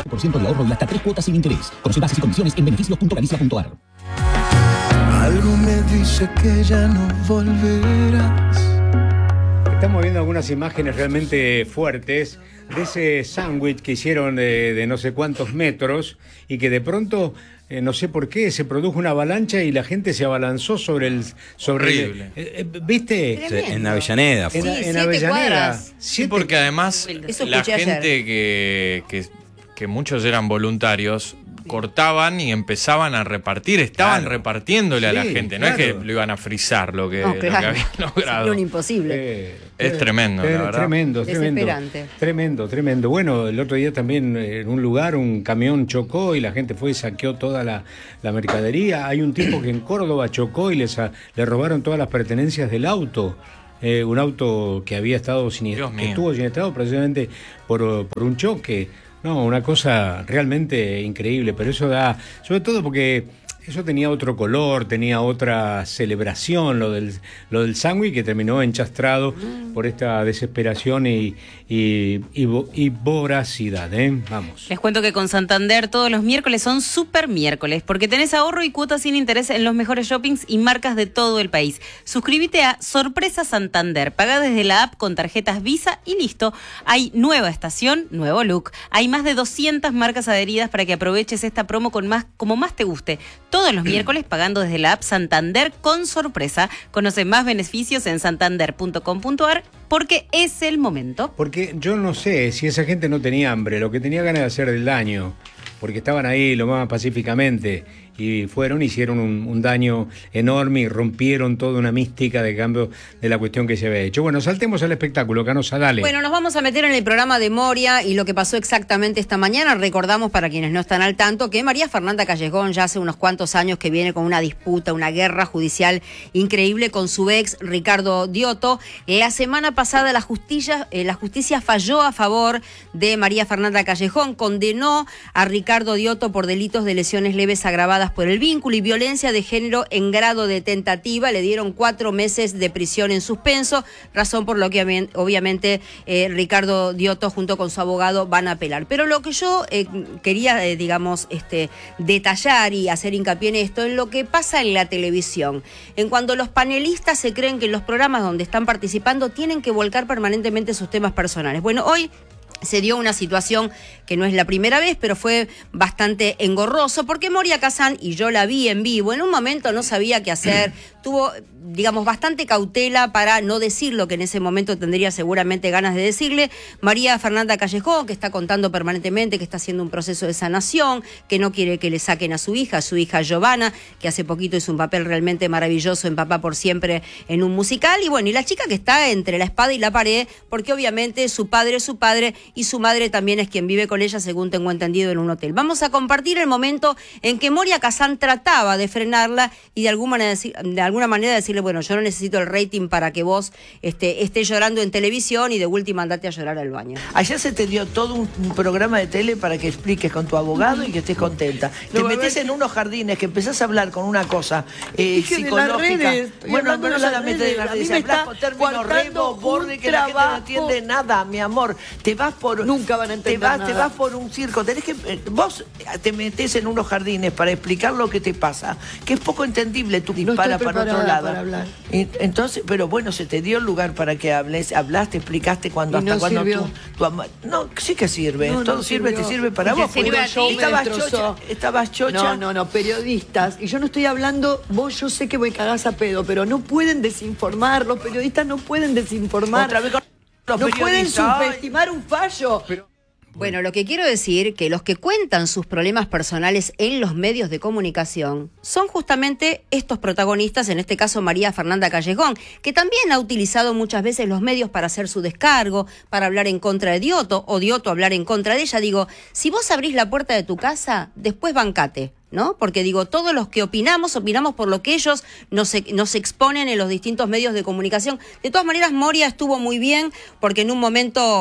4% de ahorro y hasta 3 cuotas sin interés. Conoce bases y condiciones en beneficios.galicia.ar. Algo me dice que ya no volverás. Estamos viendo algunas imágenes realmente fuertes de ese sándwich que hicieron de no sé cuántos metros y que de pronto, no sé por qué, se produjo una avalancha y la gente se abalanzó sobre Horrible. ¿Viste? En Avellaneda. En, Fue. en 7 Avellaneda. cuadras. Sí, porque además Eso la escuché ayer. gente que muchos eran voluntarios cortaban y empezaban a repartir, estaban Claro. repartiéndole a la Sí, gente, no claro. es que lo iban a frizar lo que, No, lo que claro. habían logrado. Sería un imposible. Es tremendo, la verdad. Tremendo. Desesperante. Tremendo. Bueno, el otro día también en un lugar un camión chocó y la gente fue y saqueó toda la mercadería. Hay un tipo que en Córdoba chocó y le robaron todas las pertenencias del auto. Un auto que había estado Dios mío. que estuvo siniestrado precisamente por un choque. No, una cosa realmente increíble, pero eso da, sobre todo porque eso tenía otro color, tenía otra celebración, lo del sándwich, que terminó enchastrado por esta desesperación y voracidad, Vamos. Les cuento que con Santander todos los miércoles son super miércoles, porque tenés ahorro y cuotas sin interés en los mejores shoppings y marcas de todo el país. Suscríbete a Sorpresa Santander, paga desde la app con tarjetas Visa y listo. Hay nueva estación, nuevo look. Hay más de 200 marcas adheridas para que aproveches esta promo como más te guste. Todos los miércoles pagando desde la app Santander con Sorpresa. Conoce más beneficios en santander.com.ar porque es el momento. Porque yo no sé si esa gente no tenía hambre, lo que tenía ganas de hacer del daño, porque estaban ahí lo más pacíficamente y hicieron un daño enorme y rompieron toda una mística de cambio de la cuestión que se había hecho. Bueno, saltemos al espectáculo, Canosa, dale. Bueno, nos vamos a meter en el programa de Moria y lo que pasó exactamente esta mañana. Recordamos, para quienes no están al tanto, que María Fernanda Callejón ya hace unos cuantos años que viene con una disputa, una guerra judicial increíble con su ex Ricardo Diotto. La semana pasada la justicia falló a favor de María Fernanda Callejón, condenó a Ricardo Diotto por delitos de lesiones leves agravadas por el vínculo y violencia de género en grado de tentativa. Le dieron 4 meses de prisión en suspenso, razón por lo que obviamente Ricardo Diotto junto con su abogado van a apelar. Pero lo que yo quería, detallar y hacer hincapié en esto, en lo que pasa en la televisión. En cuando los panelistas se creen que en los programas donde están participando tienen que volcar permanentemente sus temas personales. Bueno, hoy se dio una situación que no es la primera vez, pero fue bastante engorroso, porque Moria Kazan, y yo la vi en vivo, en un momento no sabía qué hacer, tuvo, bastante cautela para no decir lo que en ese momento tendría seguramente ganas de decirle. María Fernanda Callejón, que está contando permanentemente que está haciendo un proceso de sanación, que no quiere que le saquen a su hija Giovanna, que hace poquito hizo un papel realmente maravilloso en Papá por Siempre en un musical, y la chica que está entre la espada y la pared, porque obviamente su padre es su padre y su madre también es quien vive con ella, según tengo entendido, en un hotel. Vamos a compartir el momento en que Moria Kazan trataba de frenarla y de alguna manera decirle, bueno, yo no necesito el rating para que vos estés llorando en televisión y de última andate a llorar al baño. Ayer se te dio todo un programa de tele para que expliques con tu abogado y que estés contenta. Te metés en unos jardines que empezás a hablar con una cosa psicológica. Bueno, no la metes en las redes. Hablás con términos rebo, borde, que la gente no entiende nada, mi amor. Te vas por... Nunca van a entender nada. Te vas por un circo. Vos te metés en unos jardines para explicar lo que te pasa, que es poco entendible. Tú disparas para otro lado. Para hablar. Entonces, pero bueno, se te dio el lugar para que hables, hablaste, explicaste cuando Y hasta cuando sirvió. no, sí que sirve. No, Todo no sirve, sirvió. te sirve para Porque vos. sirve a ti. Estabas chocha. No, periodistas. Y yo no estoy hablando, yo sé que me cagás a pedo, pero no pueden desinformar. Los periodistas no pueden desinformar. Otra vez con los no pueden periodistas. subestimar un fallo. Bueno, lo que quiero decir que los que cuentan sus problemas personales en los medios de comunicación son justamente estos protagonistas, en este caso María Fernanda Callejón, que también ha utilizado muchas veces los medios para hacer su descargo, para hablar en contra de Diotto, o Diotto hablar en contra de ella. Digo, si vos abrís la puerta de tu casa, después bancate, ¿no? Porque todos los que opinamos por lo que ellos nos exponen en los distintos medios de comunicación. De todas maneras, Moria estuvo muy bien, porque en un momento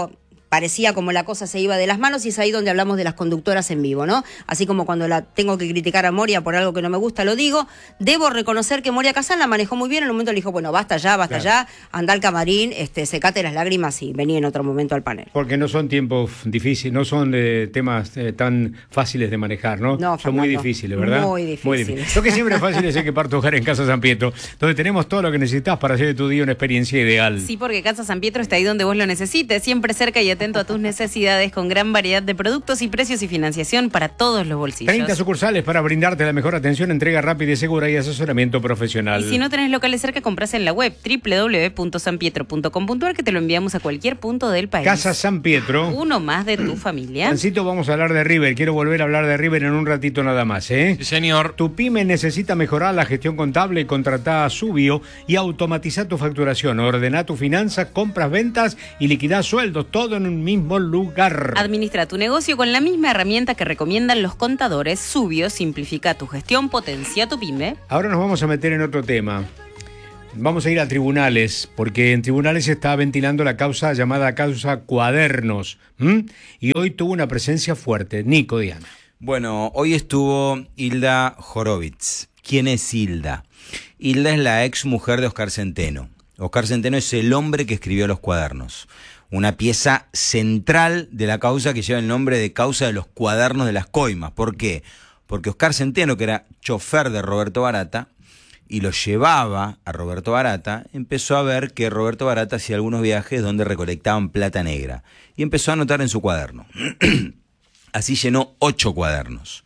parecía como la cosa se iba de las manos, y es ahí donde hablamos de las conductoras en vivo, ¿no? Así como cuando la tengo que criticar a Moria por algo que no me gusta, lo digo. Debo reconocer que Moria Kazan la manejó muy bien. En un momento le dijo, bueno, basta ya, anda al camarín, secate las lágrimas y vení en otro momento al panel. Porque no son tiempos difíciles, no son temas tan fáciles de manejar, ¿no? No, son Fernando, muy difíciles, ¿verdad? Muy difíciles. Lo que siempre es fácil es el que parto hogar en Casa San Pietro, donde tenemos todo lo que necesitas para hacer de tu día una experiencia ideal. Sí, porque Casa San Pietro está ahí donde vos lo necesites, siempre cerca y atento a tus necesidades, con gran variedad de productos y precios y financiación para todos los bolsillos. 30 sucursales para brindarte la mejor atención, entrega rápida y segura y asesoramiento profesional. Y si no tenés locales cerca, compras en la web www.sanpietro.com.ar, que te lo enviamos a cualquier punto del país. Casa San Pietro. Uno más de tu familia. Juancito, vamos a hablar de River. Quiero volver a hablar de River en un ratito nada más, ¿eh? Sí, señor. Tu pyme necesita mejorar la gestión contable. Contratá a Subio y automatiza tu facturación. Ordena tus finanzas, compras, ventas y liquidá sueldos. Todo en un mismo lugar. Administra tu negocio con la misma herramienta que recomiendan los contadores. Subio simplifica tu gestión, potencia tu pyme. Ahora nos vamos a meter en otro tema. Vamos a ir a tribunales, porque en tribunales se está ventilando la causa llamada causa Cuadernos. Y hoy tuvo una presencia fuerte. Nico, Diana. Bueno, hoy estuvo Hilda Horowitz. ¿Quién es Hilda? Hilda es la ex mujer de Oscar Centeno. Oscar Centeno es el hombre que escribió Los Cuadernos. Una pieza central de la causa que lleva el nombre de causa de los cuadernos de las coimas. ¿Por qué? Porque Oscar Centeno, que era chofer de Roberto Barata y lo llevaba a Roberto Barata, empezó a ver que Roberto Barata hacía algunos viajes donde recolectaban plata negra y empezó a anotar en su cuaderno. Así llenó 8 cuadernos,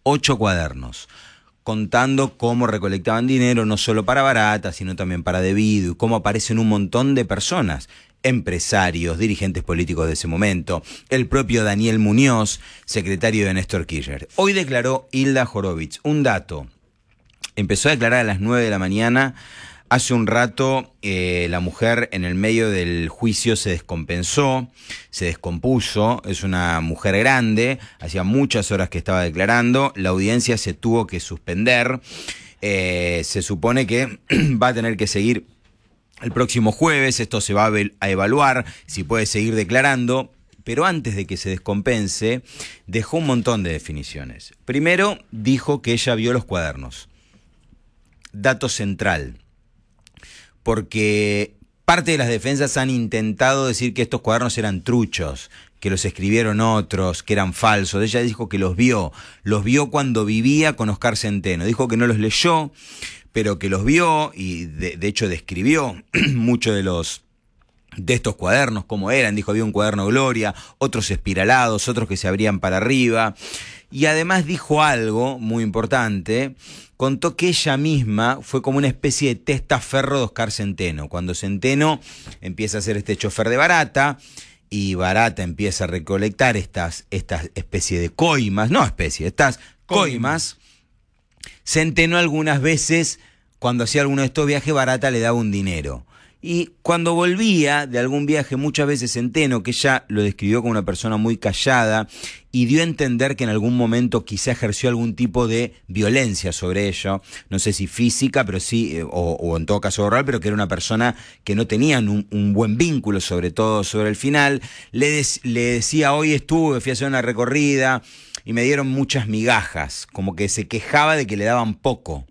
contando cómo recolectaban dinero no solo para Barata, sino también para Devido, y cómo aparecen un montón de personas, empresarios, dirigentes políticos de ese momento, el propio Daniel Muñoz, secretario de Néstor Kirchner. Hoy declaró Hilda Horowitz. Un dato, empezó a declarar a las 9 de la mañana. Hace un rato la mujer en el medio del juicio se descompensó, se descompuso, es una mujer grande, hacía muchas horas que estaba declarando, la audiencia se tuvo que suspender, se supone que va a tener que seguir el próximo jueves, esto se va a evaluar si puede seguir declarando, pero antes de que se descompense dejó un montón de definiciones. Primero dijo que ella vio los cuadernos, dato central, porque parte de las defensas han intentado decir que estos cuadernos eran truchos, que los escribieron otros, que eran falsos. Ella dijo que los vio cuando vivía con Oscar Centeno. Dijo que no los leyó, pero que los vio y de hecho describió muchos de estos cuadernos, cómo eran. Dijo, había un cuaderno Gloria, otros espiralados, otros que se abrían para arriba. Y además dijo algo muy importante, contó que ella misma fue como una especie de testaferro de Oscar Centeno. Cuando Centeno empieza a ser este chofer de Barata y Barata empieza a recolectar estas especie de coimas, estas coimas, Centeno algunas veces, cuando hacía alguno de estos viajes, Barata le daba un dinero. Y cuando volvía de algún viaje, muchas veces Centeno, que ella lo describió como una persona muy callada y dio a entender que en algún momento quizá ejerció algún tipo de violencia sobre ella, no sé si física, pero sí, o en todo caso oral, pero que era una persona que no tenían un buen vínculo, sobre todo sobre el final. Le decía, hoy fui a hacer una recorrida y me dieron muchas migajas, como que se quejaba de que le daban poco.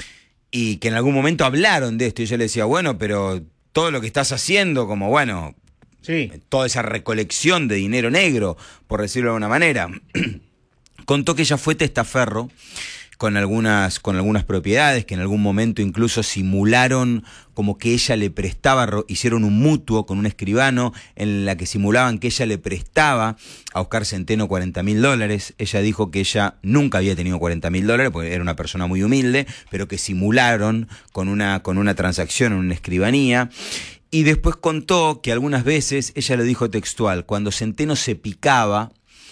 Y que en algún momento hablaron de esto y yo le decía, bueno, pero todo lo que estás haciendo, como bueno, sí, toda esa recolección de dinero negro, por decirlo de alguna manera. Contó que ella fue testaferro con algunas propiedades, que en algún momento incluso simularon como que ella le prestaba, hicieron un mutuo con un escribano en la que simulaban que ella le prestaba a Oscar Centeno $40.000. Ella dijo que ella nunca había tenido $40.000 porque era una persona muy humilde, pero que simularon con una transacción en una escribanía. Y después contó que algunas veces, ella lo dijo textual, cuando Centeno se picaba,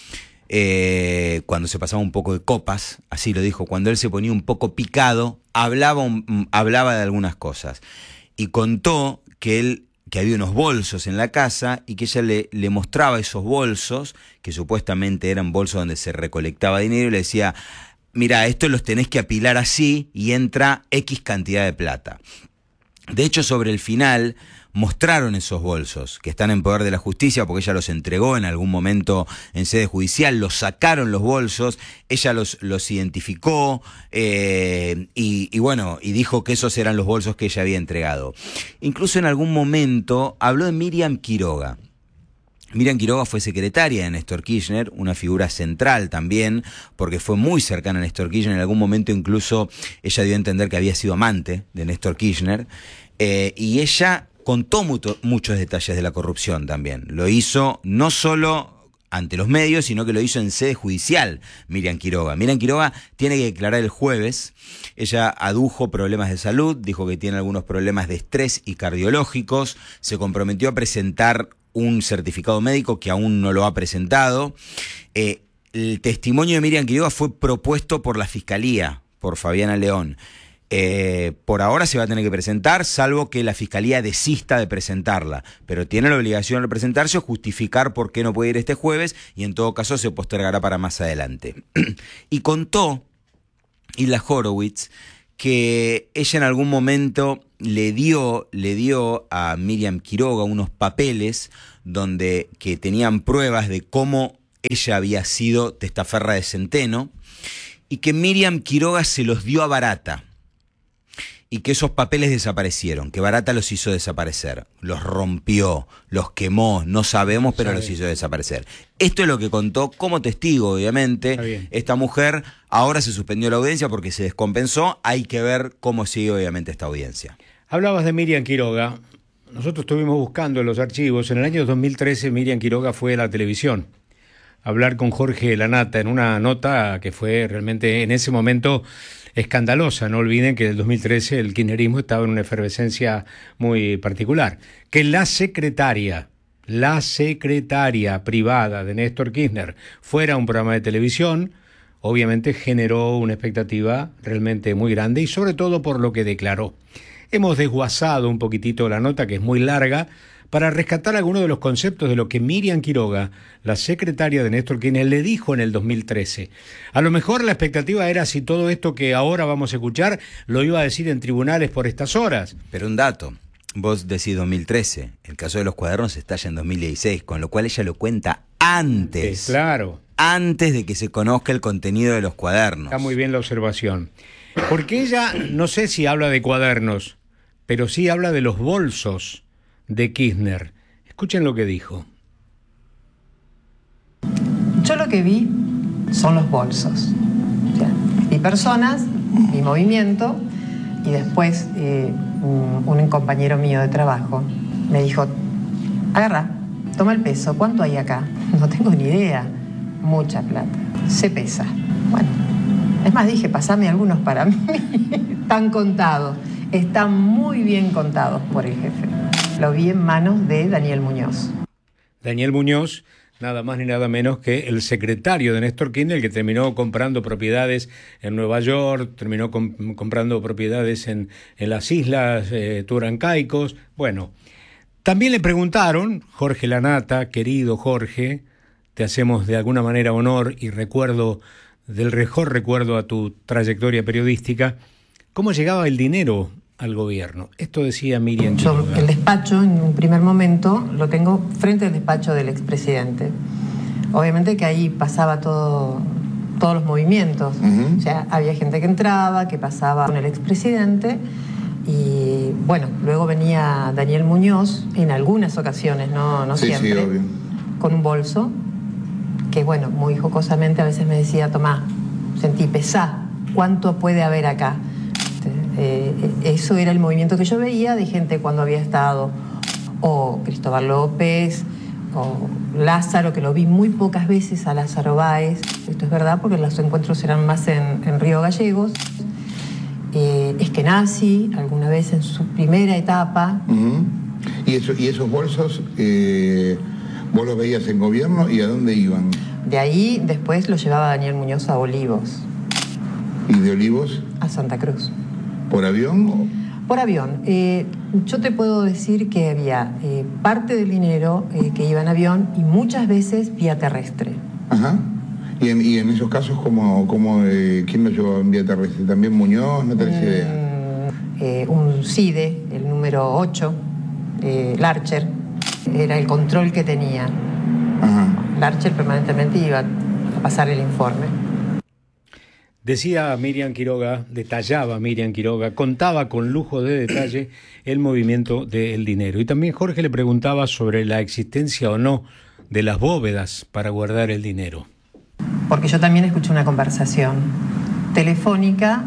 cuando se pasaba un poco de copas, así lo dijo, cuando él se ponía un poco picado, hablaba de algunas cosas. Y contó que había unos bolsos en la casa y que ella le mostraba esos bolsos, que supuestamente eran bolsos donde se recolectaba dinero, y le decía, mira, estos los tenés que apilar así y entra X cantidad de plata. De hecho, sobre el final, mostraron esos bolsos, que están en poder de la justicia porque ella los entregó en algún momento en sede judicial, los sacaron los bolsos, ella los identificó y bueno, y dijo que esos eran los bolsos que ella había entregado. Incluso en algún momento habló de Miriam Quiroga. Miriam Quiroga fue secretaria de Néstor Kirchner, una figura central también, porque fue muy cercana a Néstor Kirchner. En algún momento incluso ella dio a entender que había sido amante de Néstor Kirchner. Y ella contó muchos detalles de la corrupción también. Lo hizo no solo ante los medios, sino que lo hizo en sede judicial Miriam Quiroga. Miriam Quiroga tiene que declarar el jueves. Ella adujo problemas de salud, dijo que tiene algunos problemas de estrés y cardiológicos. Se comprometió a presentar un certificado médico que aún no lo ha presentado. El testimonio de Miriam Quiroga fue propuesto por la Fiscalía, por Fabiana León. Por ahora se va a tener que presentar, salvo que la Fiscalía desista de presentarla, pero tiene la obligación de presentarse o justificar por qué no puede ir este jueves, y en todo caso se postergará para más adelante. Y contó Hilda Horowitz que ella en algún momento le dio a Miriam Quiroga unos papeles que tenían pruebas de cómo ella había sido testaferra de Centeno, y que Miriam Quiroga se los dio a Barata, y que esos papeles desaparecieron, que Barata los hizo desaparecer, los rompió, los quemó, no sabemos, pero los hizo desaparecer. Esto es lo que contó como testigo, obviamente, esta mujer. Ahora se suspendió la audiencia porque se descompensó, hay que ver cómo sigue obviamente esta audiencia. Hablabas de Miriam Quiroga, nosotros estuvimos buscando en los archivos, en el año 2013 Miriam Quiroga fue a la televisión a hablar con Jorge Lanata en una nota que fue realmente en ese momento escandalosa. No olviden que en el 2013 el kirchnerismo estaba en una efervescencia muy particular. Que la secretaria privada de Néstor Kirchner fuera a un programa de televisión, obviamente generó una expectativa realmente muy grande y sobre todo por lo que declaró. Hemos desguazado un poquitito la nota, que es muy larga, para rescatar algunos de los conceptos de lo que Miriam Quiroga, la secretaria de Néstor Kirchner, le dijo en el 2013. A lo mejor la expectativa era si todo esto que ahora vamos a escuchar lo iba a decir en tribunales por estas horas. Pero un dato, vos decís 2013, el caso de los cuadernos estalla en 2016, con lo cual ella lo cuenta antes. Claro. Antes de que se conozca el contenido de los cuadernos. Está muy bien la observación. Porque ella, no sé si habla de cuadernos, pero sí habla de los bolsos de Kirchner. Escuchen lo que dijo. Yo lo que vi son los bolsos. O sea, vi personas, vi movimiento, y después un compañero mío de trabajo me dijo: agarra, toma el peso, ¿cuánto hay acá? No tengo ni idea. Mucha plata. Se pesa. Bueno, es más, dije, pasame algunos para mí. Están contados. Están muy bien contados por el jefe. Lo vi en manos de Daniel Muñoz. Daniel Muñoz, nada más ni nada menos que el secretario de Néstor Kirchner, el que terminó comprando propiedades en Nueva York, terminó comprando propiedades en las islas Turancaicos. Bueno, también le preguntaron, Jorge Lanata, querido Jorge, te hacemos de alguna manera honor y mejor recuerdo a tu trayectoria periodística, ¿cómo llegaba el dinero al gobierno? Esto decía Miriam Quiroga. El despacho, en un primer momento, lo tengo frente al despacho del expresidente. Obviamente que ahí pasaba todos los movimientos. O sea, había gente que entraba, que pasaba con el expresidente, y bueno, luego venía Daniel Muñoz, en algunas ocasiones, no siempre, obvio, con un bolso, que bueno, muy jocosamente a veces me decía: Tomás, sentí, pesá, ¿cuánto puede haber acá? Eso era el movimiento que yo veía de gente cuando había estado o Cristóbal López o Lázaro, que lo vi muy pocas veces a Lázaro Báez. Esto es verdad porque los encuentros eran más en Río Gallegos. Eskenazi, alguna vez en su primera etapa. ¿Y esos bolsos vos los veías en gobierno y a dónde iban? De ahí después los llevaba Daniel Muñoz a Olivos. ¿Y de Olivos? A Santa Cruz. ¿Por avión? Por avión. Yo te puedo decir que había parte del dinero que iba en avión y muchas veces vía terrestre. Ajá. ¿Y en esos casos quién lo llevaba en vía terrestre? ¿También Muñoz? ¿No tenés idea? Un CIDE, el número 8, Larcher, era el control que tenía. Larcher permanentemente iba a pasar el informe. Decía Miriam Quiroga, detallaba Miriam Quiroga, contaba con lujo de detalle el movimiento del dinero. Y también Jorge le preguntaba sobre la existencia o no de las bóvedas para guardar el dinero. Porque yo también escuché una conversación telefónica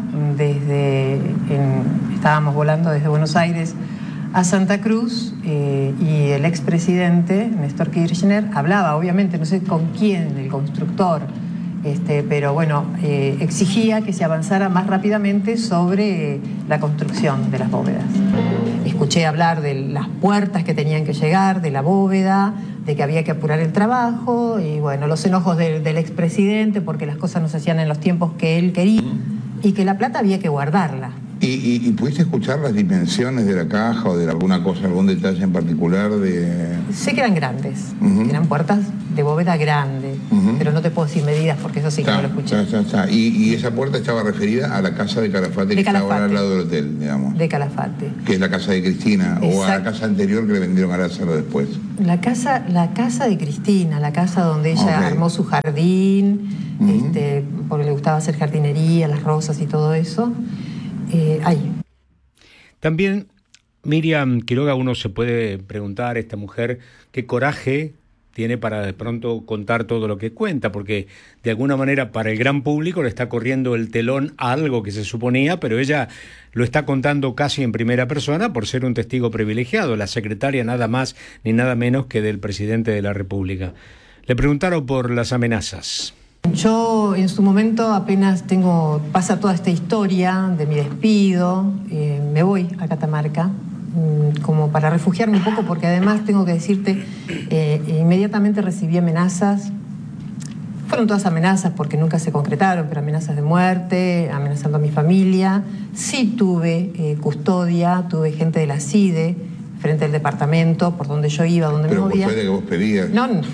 estábamos volando desde Buenos Aires a Santa Cruz y el expresidente Néstor Kirchner hablaba, obviamente, no sé con quién, el constructor, pero bueno, exigía que se avanzara más rápidamente sobre la construcción de las bóvedas. Escuché hablar de las puertas que tenían que llegar, de la bóveda, de que había que apurar el trabajo y bueno, los enojos del expresidente porque las cosas no se hacían en los tiempos que él quería y que la plata había que guardarla. ¿Y pudiste escuchar las dimensiones de la caja o de alguna cosa, algún detalle en particular de...? Sé que eran grandes, eran puertas de bóveda grande, pero no te puedo decir medidas porque eso sí que no lo escuché. Y esa puerta estaba referida a la casa de Calafate que está ahora al lado del hotel, digamos. De Calafate. Que es la casa de Cristina, o a la casa anterior que le vendieron a Lázaro después. La casa de Cristina, la casa donde ella armó su jardín, porque le gustaba hacer jardinería, las rosas y todo eso. Ahí. También, Miriam Quiroga, uno se puede preguntar, esta mujer, qué coraje tiene para de pronto contar todo lo que cuenta, porque de alguna manera para el gran público le está corriendo el telón a algo que se suponía, pero ella lo está contando casi en primera persona por ser un testigo privilegiado, la secretaria nada más ni nada menos que del presidente de la República. Le preguntaron por las amenazas. Yo en su momento apenas pasa toda esta historia de mi despido, me voy a Catamarca como para refugiarme un poco porque además tengo que decirte, inmediatamente recibí amenazas, fueron todas amenazas porque nunca se concretaron, pero amenazas de muerte, amenazando a mi familia. Sí tuve custodia, tuve gente de la CIDE frente al departamento por donde yo iba, donde me movía. ¿Pero custodia que vos pedías?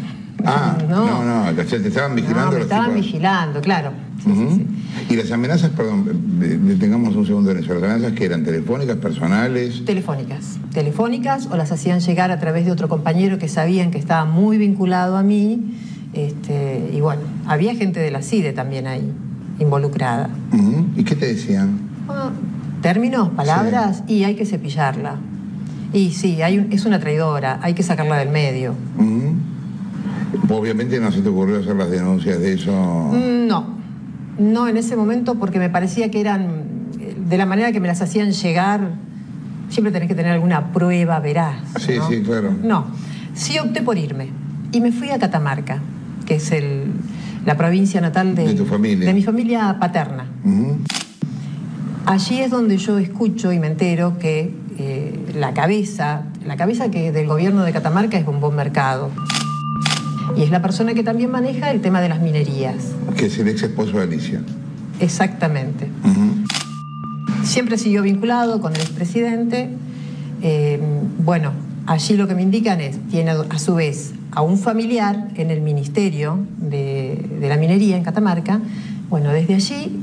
No, te estaban vigilando. No, me estaban vigilando, claro. Sí. Y las amenazas, perdón, detengamos un segundo en eso, las amenazas que eran telefónicas, personales. Telefónicas o las hacían llegar a través de otro compañero que sabían que estaba muy vinculado a mí, y bueno, había gente de la CIDE también ahí, involucrada. ¿Y qué te decían? Términos, palabras, y hay que cepillarla. Y sí, es una traidora, hay que sacarla del medio. Obviamente no se te ocurrió hacer las denuncias de eso. No en ese momento porque me parecía que eran, de la manera que me las hacían llegar, siempre tenés que tener alguna prueba veraz. Sí, ¿no? Sí, claro. No, sí opté por irme y me fui a Catamarca, que es la provincia natal de tu familia. De mi familia paterna. Allí es donde yo escucho y me entero que la cabeza que del gobierno de Catamarca es Bombón Mercado. Y es la persona que también maneja el tema de las minerías. Que es el ex esposo de Alicia. Exactamente. Siempre siguió vinculado con el expresidente. Bueno, allí lo que me indican tiene a su vez a un familiar en el Ministerio de la Minería en Catamarca. Bueno, desde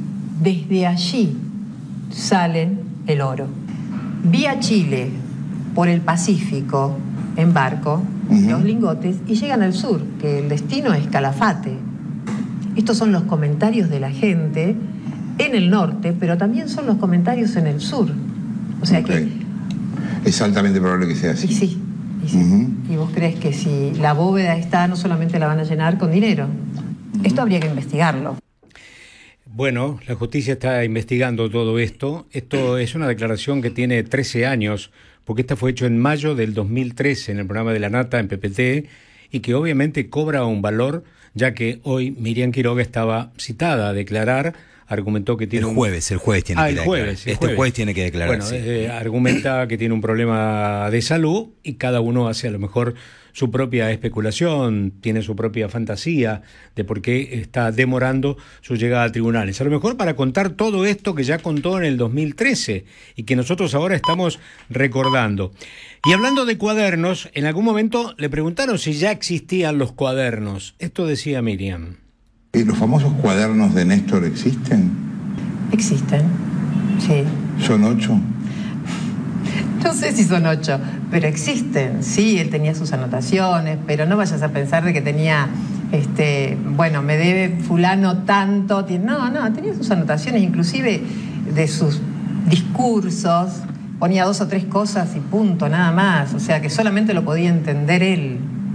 allí salen el oro. Vía Chile, por el Pacífico, en barco, los lingotes, y llegan al sur, que el destino es Calafate. Estos son los comentarios de la gente en el norte, pero también son los comentarios en el sur. O sea que... Es altamente probable que sea así. Y sí. Y vos crees que si la bóveda está, no solamente la van a llenar con dinero. Esto habría que investigarlo. Bueno, la justicia está investigando todo esto. Esto es una declaración que tiene 13 años, porque esta fue hecho en mayo del 2013 en el programa de La Nata en PPT, y que obviamente cobra un valor, ya que hoy Miriam Quiroga estaba citada a declarar, argumentó que tiene el jueves tiene que declarar. Este jueves tiene que declarar. Bueno, argumenta que tiene un problema de salud y cada uno hace a lo mejor su propia especulación, tiene su propia fantasía de por qué está demorando su llegada a tribunales. A lo mejor para contar todo esto que ya contó en el 2013 y que nosotros ahora estamos recordando. Y hablando de cuadernos, en algún momento le preguntaron si ya existían los cuadernos. Esto decía Miriam. ¿Y los famosos cuadernos de Néstor existen? Existen, sí. ¿Son 8? No sé si son 8, pero existen. Sí, él tenía sus anotaciones, pero no vayas a pensar de que tenía, bueno, me debe fulano tanto. No, tenía sus anotaciones, inclusive de sus discursos. Ponía 2 o 3 cosas y punto, nada más. O sea, que solamente lo podía entender él.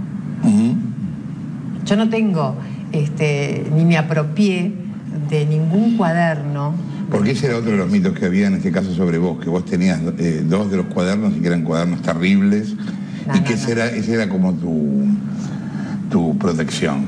Yo no tengo, ni me apropié de ningún cuaderno. Porque ese era otro de los mitos que había en este caso sobre vos, que vos tenías 2 de los cuadernos y que eran cuadernos terribles, y que ese era como tu protección.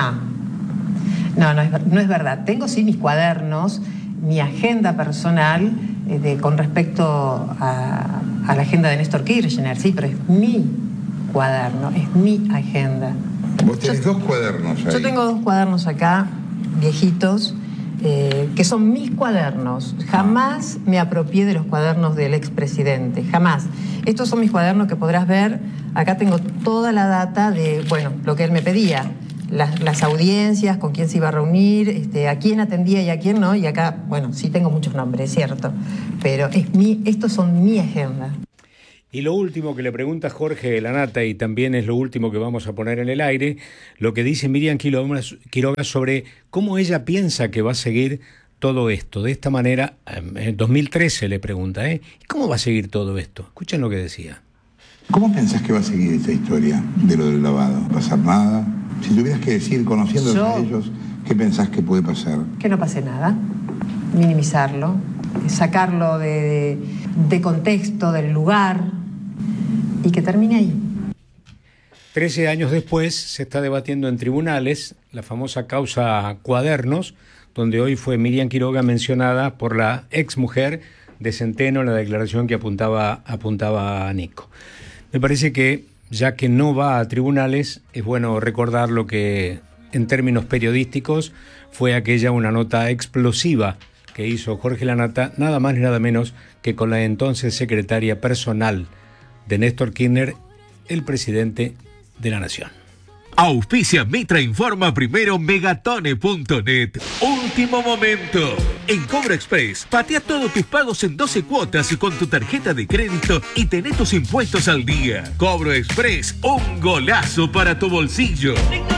No es verdad. Tengo sí mis cuadernos, mi agenda personal con respecto a la agenda de Néstor Kirchner, sí, pero es mi cuaderno, es mi agenda. Vos tenés 2 cuadernos ahí. Yo tengo 2 cuadernos acá, viejitos, que son mis cuadernos. Jamás me apropié de los cuadernos del expresidente, jamás. Estos son mis cuadernos que podrás ver. Acá tengo toda la data de, bueno, lo que él me pedía. Las audiencias, con quién se iba a reunir, a quién atendía y a quién no. Y acá, bueno, sí tengo muchos nombres, es cierto. Pero estos son mi agenda. Y lo último que le pregunta Jorge Lanata, y también es lo último que vamos a poner en el aire, lo que dice Miriam Quiroga sobre cómo ella piensa que va a seguir todo esto. De esta manera, en 2013 le pregunta, ¿cómo va a seguir todo esto? Escuchen lo que decía. ¿Cómo pensás que va a seguir esta historia de lo del lavado? ¿Va a pasar nada? Si tuvieras que decir, conociéndolos a ellos, ¿qué pensás que puede pasar? Que no pase nada, minimizarlo, sacarlo de contexto, del lugar, y que termine ahí. 13 años después se está debatiendo en tribunales la famosa causa Cuadernos, donde hoy fue Miriam Quiroga mencionada por la exmujer de Centeno en la declaración que apuntaba a Nico. Me parece que, ya que no va a tribunales, es bueno recordar lo que, en términos periodísticos, fue aquella una nota explosiva que hizo Jorge Lanata, nada más ni nada menos que con la entonces secretaria personal de Néstor Kirchner, el presidente de la Nación. Auspicia Mitra Informa primero Megatone.net. Último momento. En Cobro Express, patea todos tus pagos en 12 cuotas y con tu tarjeta de crédito y tenés tus impuestos al día. Cobro Express, un golazo para tu bolsillo.